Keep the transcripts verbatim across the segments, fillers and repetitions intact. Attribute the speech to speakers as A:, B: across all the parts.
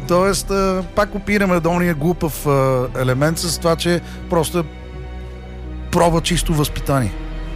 A: Тоест, а, пак опираме до ония глупав а, елемент с това, че просто проба чисто възпитание.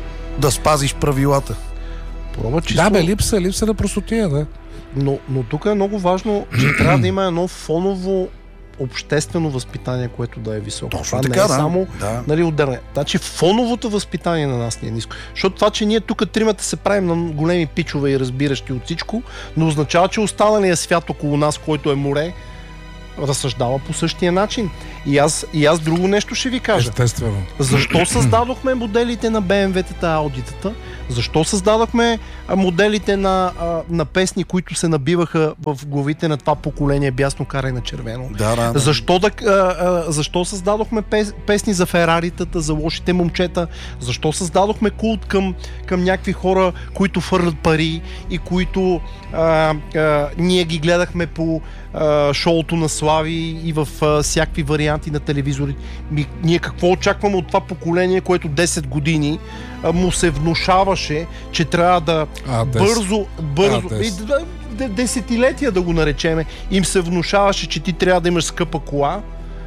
A: Да спазиш правилата.
B: Проба чисто...
C: Да, бе, липса, липса на простотия, да.
B: Но, но тук е много важно, че трябва да има едно фоново обществено възпитание, което да е високо.
A: Точно
B: това
A: така,
B: не е
A: да.
B: само
A: Да.
B: нали, отделение. Значи фоновото възпитание на нас не е ниско. Защото това, че ние тук тримата се правим на големи пичове и разбиращи от всичко, не означава, че останалия свят около нас, който е море, разсъждава по същия начин. И аз, и аз друго нещо ще ви кажа.
C: Естествено.
B: Защо създадохме моделите на Бе Ем Ве-тата, Аудитата? Защо създадохме а, моделите на, а, на песни, които се набиваха в главите на това поколение бясно карай на червено?
A: Да, да, да.
B: Защо, да, а, а, защо създадохме пес, песни за фераритата, за лошите момчета? Защо създадохме култ към, към някакви хора, които фърлят пари и които а, а, ние ги гледахме по а, шоуто на Слави и в а, всякакви варианти на телевизори? Ми, ние какво очакваме от това поколение, което десет години а, му се внушаваше, че трябва да
C: А,
B: бързо, бързо,
C: А,
B: и, да, да, десетилетия да го наречеме, им се внушаваше, че ти трябва да имаш скъпа кола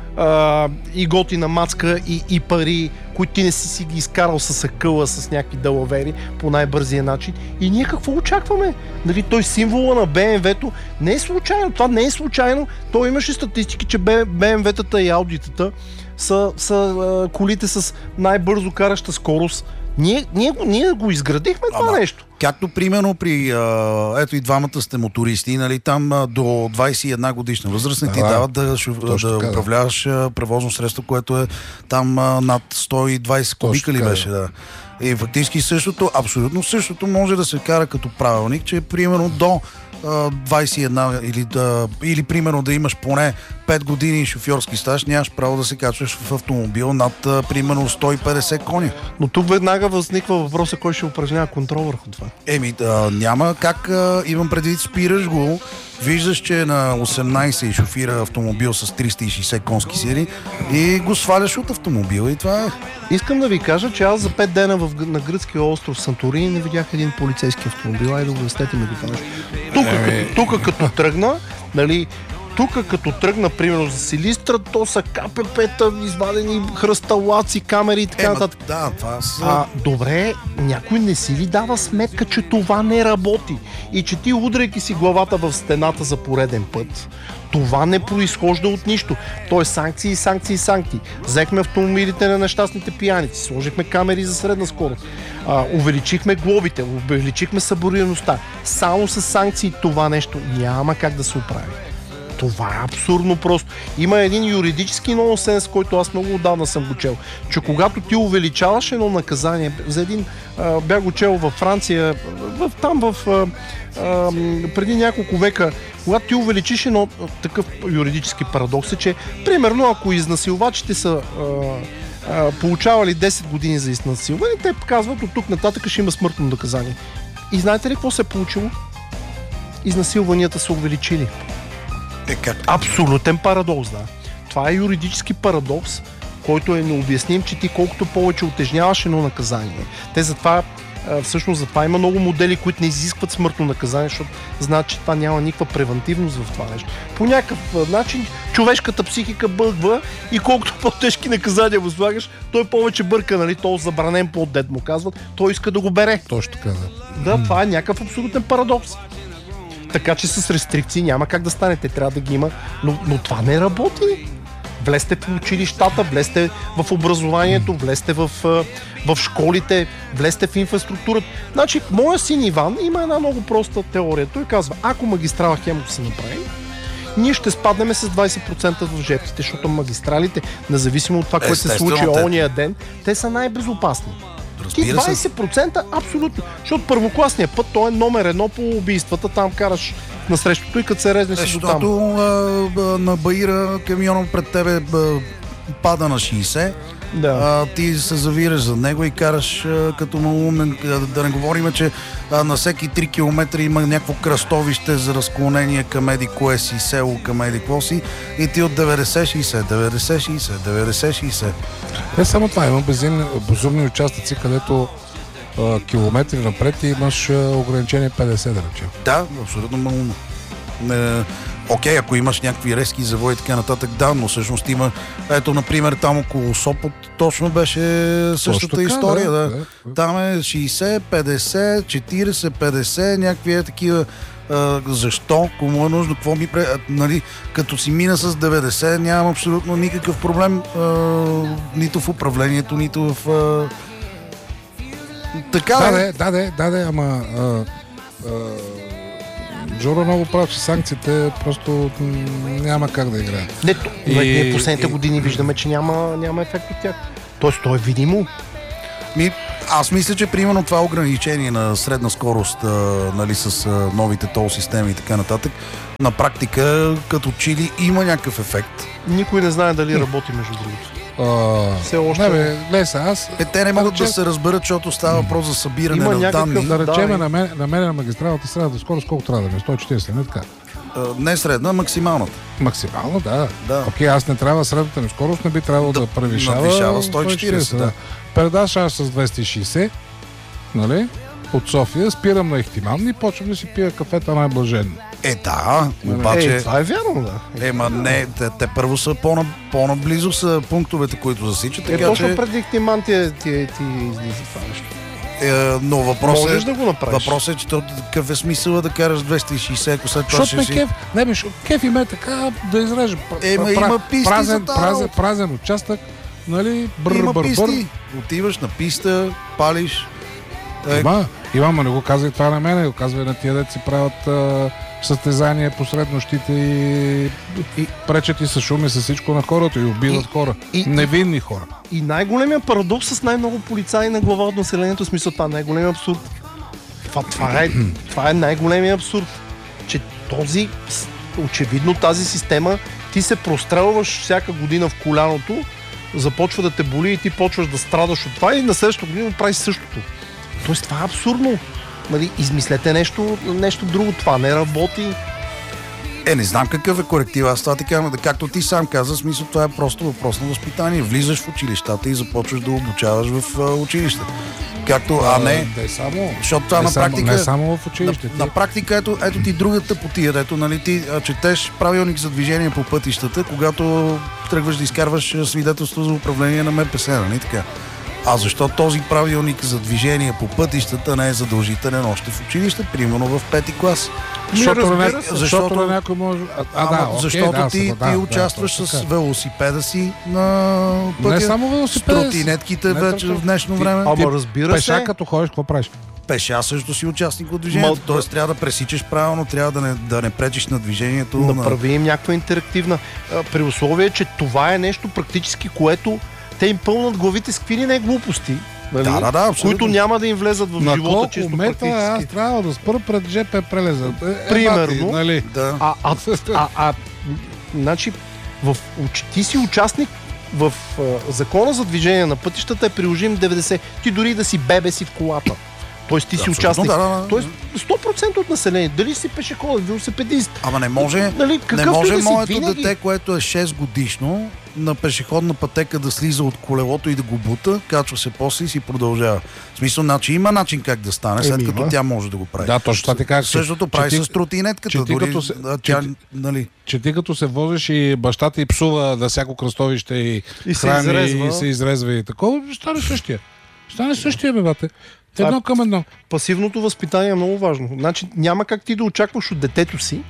B: а, и готина мацка и, и пари, които ти не си си ги изкарал с акъла, с някакви далавери по най-бързия начин. И ние какво очакваме? Нали, той символа на Бе Ем Ве-то не е случайно. Това не е случайно. Той имаше статистики, че Бе Ем Ве-тата и Аудитата са, са а, колите с най-бързо караща скорост. Ние, ние, ние го изградихме това
A: Ама,
B: нещо.
A: Както примерно при, а, ето и двамата сте мотористи, нали, там а, до двайсет и една годишна възраст не ти
C: Да,
A: дават да, шоф, да
C: така, да.
A: управляваш а, превозно средство, което е там а, над сто и двайсет кубика ли
C: така,
A: беше. Да. И фактически същото, абсолютно същото може да се кара като правилник, че примерно до а, двайсет и една или, да, или примерно да имаш поне пет години шофьорски стаж, нямаш право да се качваш в автомобил над а, примерно сто и петдесет коня.
B: Но тук веднага възниква въпроса, кой ще упражнява контрол върху това.
A: Еми, да, няма как, а, имам предвид, спираш го, виждаш, че е на осемнайсет и шофира автомобил с триста и шейсет конски сили и го сваляш от автомобила и това е.
B: Искам да ви кажа, че аз за пет дена в, на гръцкия остров Санторини не видях един полицейски автомобил. Айде да го разтете ми го това нещо. Тук, като, тук като тръгна, нали, тук като тръгна, примерно за Силистра, то са Ка Пе Пе-та, извадени хръсталаци, камери и така
A: Ема,
B: нататък.
A: да, това са...
B: А, добре, някой не си ли дава сметка, че това не работи и че ти, удряйки си главата в стената за пореден път, това не произхожда от нищо. То е санкции, санкции, санкции. Взехме автомобилите на нещастните пияници, сложихме камери за средна скорост, а, увеличихме глобите, увеличихме съборираността. Само с санкции това нещо няма как да се оправи. Това е абсурдно просто. Има един юридически нонсенс, който аз много отдавна съм го чел, че когато ти увеличаваш едно наказание, за един а, бях го чел във Франция, в, там в а, а, преди няколко века, когато ти увеличиш едно такъв юридически парадокс е, че примерно ако изнасилвачите са а, а, получавали десет години за изнасилване, те казват, от тук нататък ще има смъртно наказание. И знаете ли какво се е получило? Изнасилванията са увеличили.
A: Е, как?
B: Абсолютен парадокс, да. Това е юридически парадокс, който е необясним, че ти колкото повече утежняваш едно наказание. Те затова, всъщност затова има много модели, които не изискват смъртно наказание, защото знаят, че това няма никаква превентивност в това нещо. По някакъв начин човешката психика бъгва и колкото по-тежки наказания го слагаш, той повече бърка, нали, то забранен плод, дед му казват, той иска да го бере.
C: Точно така, да.
B: Да, това е някакъв абсолютен парадокс. Така че с рестрикции няма как да стане, те трябва да ги има, но, но това не работи. Влезте в училищата, влезте в образованието, влезте в, в школите, влезте в инфраструктурата. Значи, моя син Иван има една много проста теория. Той казва, ако магистрала Хемус се направи, ние ще спаднем с двайсет процента в жертвите, защото магистралите, независимо от това, което се случи ония ден, те са най-безопасни. Ти двайсет процента абсолютно. Защото първокласният път, той е номер едно по убийствата. Там караш на срещото и като се резне си до там.
A: Защото на Баира камиона пред тебе а, пада на шейсет.
B: Да.
A: А, ти се завираш за него и караш а, като малумен. Да не говорим, че а, на всеки три километра има някакво кръстовище за разклонение към еди кое си село, към еди кво си и ти от деветдесет шейсет, деветдесет шейсет, деветдесет шейсет.
C: Не само това, има безумни, безумни участъци, където а, километри напред и имаш а, ограничение петдесет, да речем.
A: Да, абсолютно малумно. Не, Окей, ако имаш някакви резки завои и така нататък, да, но всъщност има, ето, например, там около Сопот точно беше същата
C: така,
A: история.
C: да,
A: Да,
C: да.
A: Там е шейсет, петдесет, четиридесет, петдесет, някакви е такива. А, защо? Кому е нужно? Какво ми пре... а, нали, като си мина с деветдесет, нямам абсолютно никакъв проблем а, нито в управлението, нито в... А... Така
C: Да,
A: да,
C: да, да, да, да, да, ама а, а, Джоро много прав, че санкциите просто м, няма как да играят.
B: Не, то,
C: И-
B: ние последните
C: и-
B: години виждаме, че няма, няма ефект от тях. Тоест, то е видимо.
A: Ми, аз мисля, че примерно това ограничение на средна скорост, а, нали, с а, новите тол системи и така нататък, на практика като чили има някакъв ефект.
B: Никой не знае дали работи, между другото.
C: А,
B: Все още-
C: Не бе, гледай се, аз...
A: Е, те не могат
C: речем-
A: да се разберат, защото става въпрос за събиране
B: Има
A: на
B: някакъв-
A: данни.
C: Да речем,
B: Да,
C: на мен, на мен на магистралата средната скорост колко трябва да е? сто и четиридесет, не така?
A: А, не средна, максималната.
C: Максимално, да.
A: Да.
C: Окей, аз не трябва средната ми скорост, не би трябвало да,
A: Да
C: превишава
A: надвишава сто и четиридесет, да.
C: Предаш аз с двеста и шейсет, нали? От София, спирам на Ихтиман и почвам да си пия кафета най-блаженно.
A: Е, да,
B: Е,
A: обаче...
B: това е вярно, да.
A: Ема не, те, те първо са по-на, по-наблизо са пунктовете, които засичат,
B: Е,
A: така
B: точно
A: че...
B: преди Ихтиман ти, ти, ти излиза това нещо.
A: Е, но въпросът
B: Можеш
A: е,
B: да го направиш.
A: въпросът е, че то, какъв е смисъл да караш двеста и шейсет, ако след това
C: Защото
A: ще
C: ме
A: си...
C: кеф, не бе, шо- кеф им е така да изрежа. Пр-
A: Ема
C: пра-
A: има писти
C: празен,
A: за тази
C: празен,
A: работа.
C: празен участък, нали? Бър,
A: Има
C: бър,
A: писти.
C: бър.
A: Отиваш на писта, палиш. Е,
C: Има, има, ма не го казва и това на мене, го казва и на тия, дето си правят а, състезания посред нощите и, и пречат и с шум и с всичко на хората и убиват
B: И-
C: хора.
B: и-
C: Невинни хора.
B: И най-големият парадокс с най-много полицаи на глава от населението, в смисъл това е най-големият абсурд. Това, това, е, това е най-големият абсурд. Че този, с- очевидно тази система, ти се прострелваш всяка година в коляното, започва да те боли и ти почваш да страдаш от това и на следващата година правиш същото. Тоест това е абсурдно. Нали, измислете нещо, нещо друго. Това не работи.
A: Е, не знам какъв е коректив. Аз това така, да, както ти сам каза, смисъл това е просто въпрос на възпитание. Влизаш в училищата и започваш да обучаваш в а, училище. Както, а не...
C: Не само.
A: Защото това
C: не
A: на
C: само-
A: практика...
C: Не само в училище.
A: На, на практика, ето, ето ти другата потия, ето, нали, ти а, четеш правилник за движение по пътищата, когато тръгваш да изкарваш а, свидетелство за управление на М П С, нали така? А защо този правилник за движение по пътищата не е задължителен още в училище, примерно в пети клас?
C: Защото,
B: разбира
C: на,
B: се,
C: защото,
A: защото-
C: на някой може... А, а,
A: Ама,
C: да, окей,
A: защото
C: да,
A: ти,
C: да,
A: ти
C: да,
A: участваш
C: да,
A: с
C: така.
A: велосипеда си на пътя.
C: Не само велосипеда.
A: С тротинетките
C: Не
A: вече
C: тротин-
A: в днешно
C: ти-
A: време.
B: Ама разбира
C: Пеша
B: се.
C: като ходиш, какво правиш?
A: Пеша също си участник от движението.
B: Ма-
A: Тоест трябва да пресичаш правилно, трябва да не, да не пречиш на движението. на...
B: Направи им някаква интерактивна. а, При условие, че това е нещо практически, което те им пълнат главите с какви ли не глупости. Нали?
A: Да, да, да, абсолютно.
B: Които няма да им влезат в
C: На
B: живота
C: колко
B: чисто
C: метра аз
B: практически.
C: трябва да спра пред жп прелеза? Е, е,
B: Примерно.
C: бати, нали?
A: Да.
B: А, а, а, а, значи, в, уч- ти си участник в а, закона за движение на пътищата е приложим деветдесет. Ти дори да си бебе си в колата. Тоест ти си
A: Абсолютно,
B: участник.
A: да, да, да.
B: Тоест сто процента от населението. Дали си пешеходен, велосипедист.
A: Ама не може,
B: Нали,
A: не
B: какъвто и
A: може
B: да си,
A: моето
B: винаги-
A: дете, което е шест годишно, на пешеходна пътека да слиза от колелото и да го бута, качва се после и си продължава. В смисъл, значи има начин как да стане, след
B: Еми,
A: като
B: има.
A: тя може да го прави.
C: Да, точно това ти казах. че-
A: Същото прави
C: че ти-
A: с тротинетката.
C: че ти
A: Дори,
C: като се-
A: а,
C: че
A: тя,
C: ти-
A: нали,
C: Че ти като се возиш и баща ти псува да всяко кръстовище и,
B: И се
C: храни
B: изрезва.
C: и се изрезва и такова, ще стане същия. Ще стане същия, бе, бате.
B: Това
C: Едно
B: е-
C: към едно.
B: Пасивното възпитание е много важно. Значи няма как ти да очакваш от детето си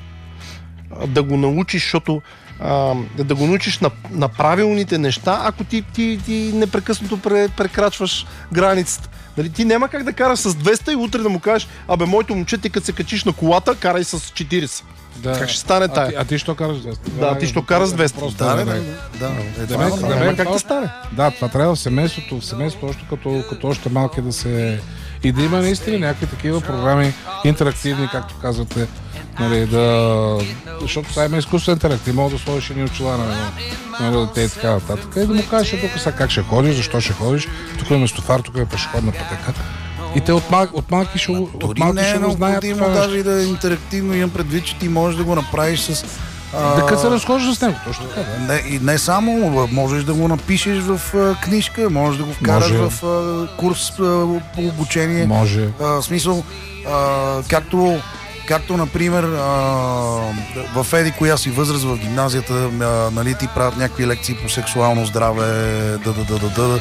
B: а, да го научиш, защото а, да го научиш на, на правилните неща, ако ти, ти, ти непрекъснато пре, прекрачваш границата. Нали, ти няма как да караш с двеста и утре да му кажеш, абе, моето момче, ти като се качиш на колата, карай с четирийсет.
C: Да.
B: Как ще стане
C: А ти,
B: тая?
C: а ти що караш двеста?
B: Да, ти що караш двеста?
C: Просто
A: да,
C: не,
A: да,
C: не.
A: да, да. Е,
C: Да,
A: това е
C: бе,
A: нормално.
C: да, бе,
B: Няма как
C: това-
B: да стане.
C: Да, това трябва в семейството, в семейството още като, като още малки да се... И да има наистина някакви такива програми, интерактивни, както казвате, нали, да... Защото това има изкуствен интелект. Ти мога да сложиш едни очила на, на дете и така нататък. И да му кажеш, тук сега как ще ходиш, защо ще ходиш, тук е местофар, тук е пешеходна пътека. И те от, мал, от малки ще, го- от
A: Дори
C: малки
A: не е
C: ще го знаят
A: необходимо
C: това нещо.
A: даже и да е интерактивно. Имам предвид, че ти можеш да го направиш с... а,
C: Да, като се разхождаш с него, точно така, да.
A: Не, и не само, можеш да го напишеш в а, книжка, можеш да го вкараш
C: Може.
A: в а, курс а, по обучение.
C: Може.
A: А, в смисъл, а, както, както например, а, в еди коя си възраст в гимназията, а, нали, ти правят някакви лекции по сексуално здраве, да, да, да, да, да.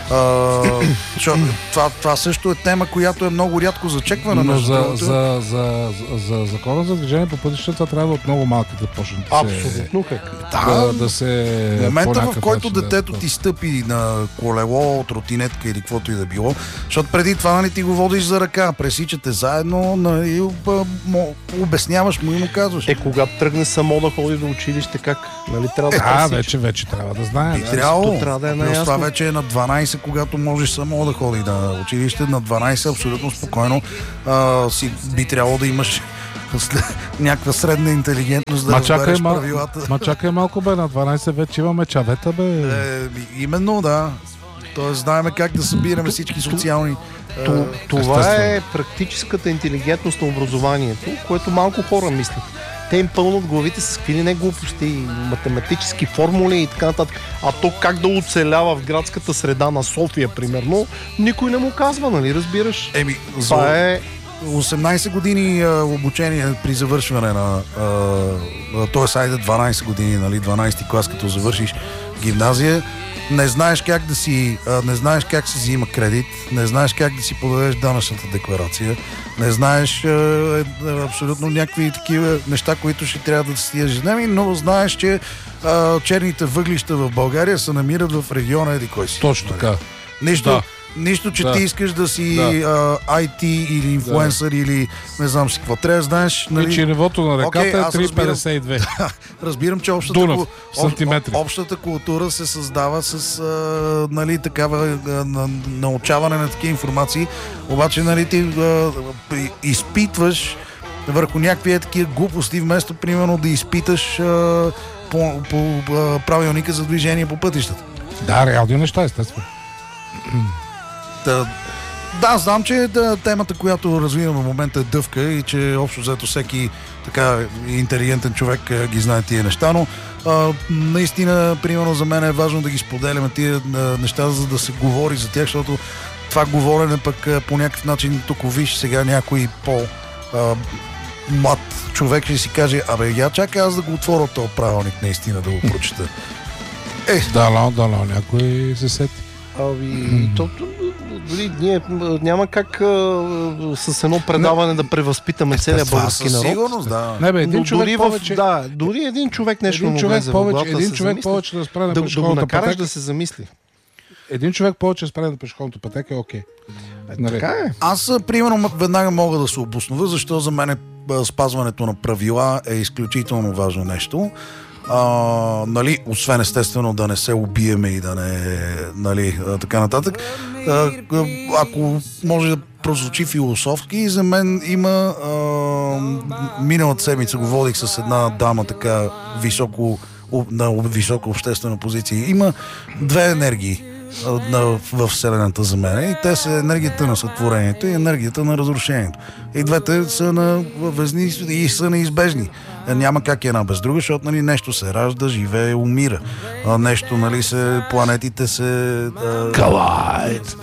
A: А, шо, това, това също е тема, която е много рядко зачеквана.
C: Но за, за, за, за, за закона за движение по пътищата това трябва от много малки да почне да се...
B: Абсолютно как.
C: Да, да, да се...
A: В момента, в който
C: начин,
A: детето
C: да,
A: ти стъпи на колело, тротинетка или каквото и да било, защото преди това, нали, ти го водиш за ръка, пресичате заедно, нали, обясняваш му и му казваш.
B: Е, когато тръгне само да ходи до училище, как? Нали, трябва да
C: А,
B: пресича.
C: вече, вече трябва да знае.
A: Би
C: Да.
A: трябвало.
B: трябва да е
A: Плюс
B: наясно.
A: това вече е на дванайсет, когато можеш само да ходи на училище. На дванайсет абсолютно спокойно а, си, би трябвало да имаш някаква средна интелигентност да
C: Ма чакай,
A: разбереш
C: мал...
A: правилата.
C: Ма чакай малко, бе, на дванайсет вече имаме чавета, бе.
A: Е, именно, да. Тоест, знаем как да събираме всички социални...
B: То,
A: е,
B: това
C: естествено.
B: е практическата интелигентност на образованието, което малко хора мислят. Те им пълнат главите с какви ли не глупости, математически формули и така нататък. А то как да оцелява в градската среда на София, примерно, никой не му казва, нали, разбираш?
A: Еми,
B: Това
A: за
B: е...
A: осемнайсет години а, обучение при завършване на... т.е. айде дванайсет години, нали, дванайсети клас, като завършиш гимназия, не знаеш как да си, а, не знаеш как се взима кредит, не знаеш как да си подадеш данъчната декларация, не знаеш а, е, абсолютно някакви такива неща, които ще трябва да си ежедневни, но знаеш, че а, черните въглища в България се намират в региона еди кой си.
C: Точно така.
A: Нищо,
C: Да.
A: нищо, че
C: Да.
A: ти искаш да си
C: Да.
A: а, ай ти или инфлуенсър или не знам си какво. Трябва да знаеш,
C: Нали... И че нивото на реката
A: Окей,
C: е
A: аз
C: три
A: разбирам.
C: петдесет и две.
A: разбирам, че общата,
C: Дунав,
A: ку-
C: в сантиметри.
A: об- общата култура се създава с а, нали, такава а, на, научаване на такива информации, обаче нали, ти а, при- изпитваш върху някакви е такива глупости, вместо примерно да изпиташ а, по, по а, правилника за движение по пътищата.
C: Да, реални неща, естествено.
A: Да, да, знам, че да, темата, която развиваме в момента е дъвка и че общо взето всеки така интелигентен човек а, ги знае тия неща, но а, наистина, примерно за мен е важно да ги споделяме тия а, неща, за да се говори за тях, защото това говорене пък а, по някакъв начин, тук виж сега някой по а, млад човек ще си каже, абе, я чакай аз да го отворя този правилник наистина да го прочета. Е,
C: Дало, дало, някой се сети.
B: Ами, то, то, дори ние няма как а, с едно предаване да превъзпитаме целия
A: това
B: български
A: със
B: народ.
A: сигурност, да.
C: Не, бе, един
B: Но
C: човек
B: дори
C: повече...
B: в, да, дори един човек нещо
C: един
B: му
C: човек
B: влезе в
C: повече,
B: главата,
C: един
B: се
C: човек
B: замисли,
C: повече да спре на
B: да, да го
C: пешеходната
B: накараш
C: пътека.
B: да се замисли.
C: Един човек повече да спре на пешеходната пътека е окей. Нали?
B: Така е.
A: Аз, а, примерно, веднага мога да се обоснова, защо за мен е, а, спазването на правила е изключително важно нещо. А, нали, освен естествено да не се убиеме и да не, нали, а, така нататък. А, а, ако може да прозвучи философски, за мен има а, миналата седмица го водих с една дама така високо, на висока обществена позиция. Има две енергии на, в Вселената за мен. И те са енергията на сътворението и енергията на разрушението. И двете са на везни и са неизбежни. Няма как една без друга, защото нали, нещо се ражда, живее, умира. А, нещо, нали, се, планетите се...
C: Калайт!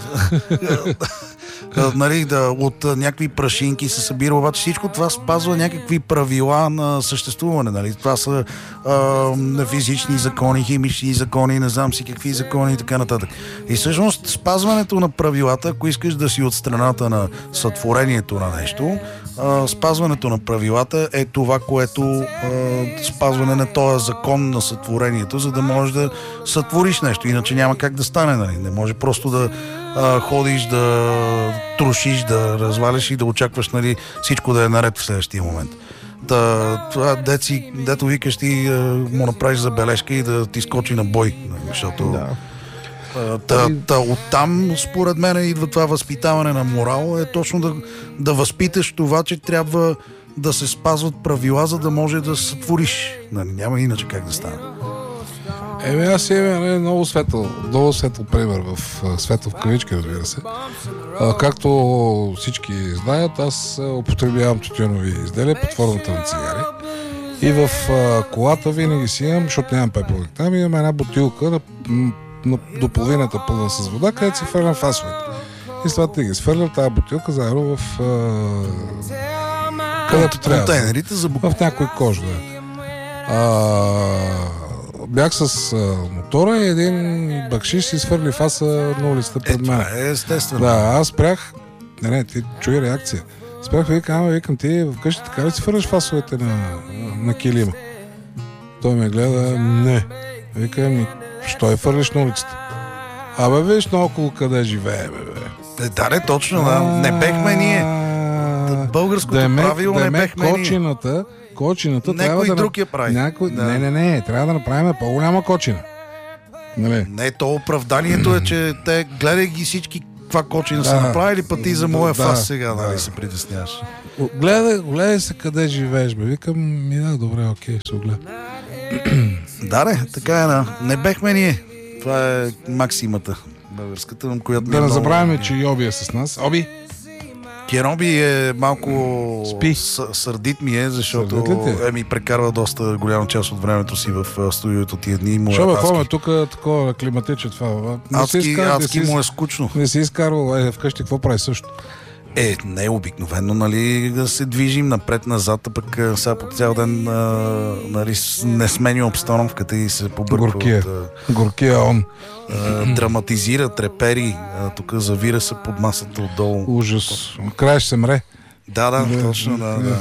A: нали, да, от а, някакви прашинки се събира, обаче всичко това спазва някакви правила на съществуване. Нали. Това са а, физични закони, химични закони, не знам си какви закони и така нататък. И всъщност спазването на правилата, ако искаш да си от страната на сътворението на нещо, а, спазването на правилата е това, което а, спазване на този закон на сътворението, за да можеш да сътвориш нещо. Иначе няма как да стане. Нали. Не може просто да а, ходиш, да трушиш, да разваляш и да очакваш нали, всичко да е наред в следващия момент. Да, това деци, дето викаш ти а, му направиш забележка и да ти скочи на бой. Нали, защото
B: Да.
A: а, та, та, оттам според мен идва това възпитаване на морал, е точно да, да възпиташ това, че трябва да се спазват правила, за да може да сътвориш. Нали, няма иначе как да стане.
C: Еми аз имам нали, много светъл, много светъл пример в а, светъл в кавички, разбира се. А, както всички знаят, аз а, употребявам тютюнови изделия под формата на цигари. И в а, колата винаги си имам, защото нямам пепелник там, имам една бутилка на, на, до половината пълна с вода, където си фърлям фасовете. И след това ги сфърлям тази бутилка заедно в а, където трябва.
A: Контейнерите за буклук.
C: В някой кож, да. А, бях с а, мотора и един бакшиш си свърли фаса на улицата
A: Е,
C: пред мен.
A: това е естествено.
C: Да, аз спрях. Не, не, ти чуй реакция. Спрях, викам, ама викам, ти вкъщи така ли си фърляш фасовете на, на килима? Той ме гледа, не. Викам ми, що я фърлиш на улицата? Абе, виж наоколо къде живее, бе, бе.
A: Е, да, не, точно, да. Не бехме ние. Българското
C: Демек,
A: правило не
C: демек,
A: бехме ние.
C: кочината, кочината трябва
A: Някой
C: да...
A: друг я прави.
C: Някой...
A: Да.
C: Не, не, не, трябва да направим по-голяма кочина. Нали?
A: Не, то оправданието е, че те гледай ги всички каква кочина
C: Да.
A: са направили, па ти за моя
C: Да,
A: фас сега,
C: да.
A: нали, се притесняваш.
C: Гледай, гледай се къде живееш, бе. Викам, ми да, добре, окей, ще го гледам.
A: Да, не, така е, да. Не бехме ние. Това е максимата българската, която ми
C: Да
A: е
C: не
A: много-
C: забравяме, че Йоби е с нас. Оби!
A: Кероби е малко
C: Спи.
A: С, сърдит ми е, защото
C: Сърдит ли ти е?
A: е, ми прекарва доста голяма част от времето си в а, студиото тия дни. Му е
C: Що бе,
A: адски.
C: какво ме тук такова климатиче това? бе? Не си
A: Адски,
C: изкар- не
A: адски
C: си-
A: му е скучно.
C: Не си изкарвал, е, вкъщи какво прави също?
A: Е, не е обикновено, нали, да се движим напред-назад, а пък а, сега по цял ден а, нали, с- не сменя обстановката и се побърква
C: Горкия.
A: от... а,
C: Горкия он.
A: а, драматизира, трепери, а, тук завира се под масата отдолу.
C: Ужас. Край ще се мре.
A: Да, да,
C: Да,
A: точно, да,
C: да,
A: да.
C: да.
A: да.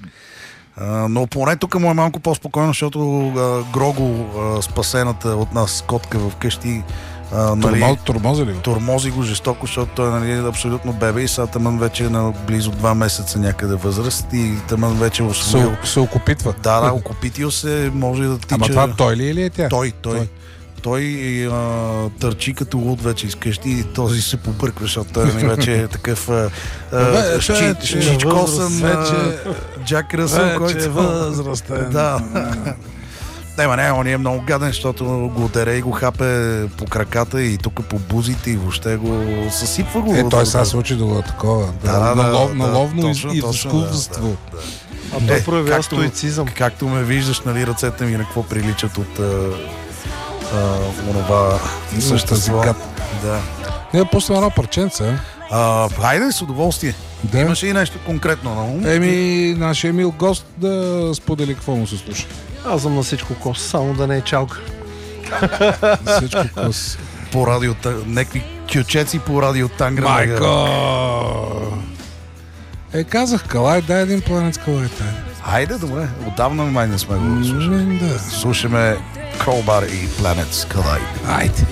A: А, но поне тук му е малко по-спокойно, защото а, Грого, а, спасената от нас котка в къщи, а, нали,
C: Турмоз, турмози ли го?
A: тормози го жестоко, защото той нали, е абсолютно бебе и сега тъмън вече е на близо два месеца някъде възраст и тъмън вече е освоил.
C: Се, се окупитва.
A: Да, да, окупитил се, може да тича.
C: Ама това той ли или е тя?
A: Той, той.
C: Той.
A: Той, а, търчи като луд вече из къщи и този се побърква, защото той нали, вече е такъв а, а,
C: Вече
A: щи-
C: е
A: щичкосан
C: възраст,
A: а,
C: вече-
A: Джак Ръсъл,
C: Вече
A: който...
C: е възрастен.
A: Да. Не, ма не, он е много гаден, защото го дере и го хапе по краката и тук по бузите и въобще го съсипва го.
C: Е, той сега се учи да го е такова. Да,
A: Да, да,
C: на,
A: да,
C: лов,
A: да,
C: на ловно
A: точно,
C: из-
A: точно,
C: изкуство.
A: да,
B: А той
A: Е,
B: проявява
A: както-
B: стоицизъм.
A: Както ме виждаш, нали, ръцете ми на какво приличат от а, а, онова същество.
C: тази гад.
A: Да.
C: Не, пусна едно парченце.
A: А, хайде, с удоволствие.
C: Да.
A: Имаше и нещо конкретно на ум.
C: Еми, нашия мил гост да сподели какво му се слуша.
B: Аз съм на всичко кос, само да не е чалка.
C: Всичко кос.
A: По радио, някакви кючеци по радио Тангра.
C: Майко! Е, казах, Калай, дай един планет с Калай.
A: Хайде, добре. Отдавна май не сме го слушали.
C: Да.
A: Слушаме Crowbar и Planets Collide.
C: Айде.